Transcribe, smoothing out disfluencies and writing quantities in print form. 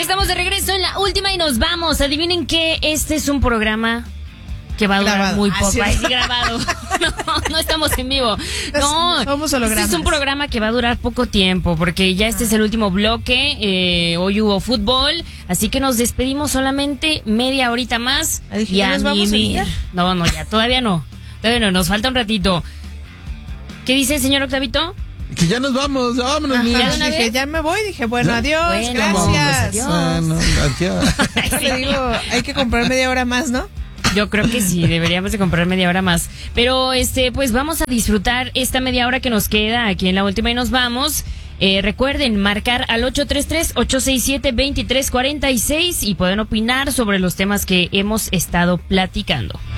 estamos de regreso en la última y nos vamos. Adivinen que este es un programa que va a durar grabado. muy poco. Sí. Ay, sí, grabado. No estamos en vivo. No, somos hologramas. este es un programa que va a durar poco tiempo porque ya este es el último bloque. Hoy hubo fútbol, así que nos despedimos solamente media horita más. Dije, Y a ¿nos vamos mimir. ahorita? No, ya, todavía no. Todavía no, nos falta un ratito. ¿Qué dice el señor Octavito? Que ya nos vamos, vámonos, Ajá, niños. ¿Ya de una dije, vez? ya me voy. Dije, bueno, ¿Ya? adiós, Bueno, gracias. adiós. Bueno, gracias. Le digo, hay que comprar media hora más, ¿no? Yo creo que sí, deberíamos de comprar media hora más. Pero pues vamos a disfrutar esta media hora que nos queda aquí en la última y nos vamos. Recuerden marcar al 833-867-2346 y pueden opinar sobre los temas que hemos estado platicando.